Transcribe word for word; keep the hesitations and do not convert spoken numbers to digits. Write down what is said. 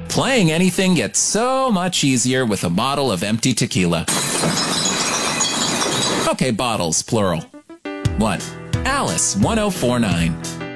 Playing anything gets so much easier with a bottle of empty tequila. Okay, bottles, plural. one. Alice, one oh four nine.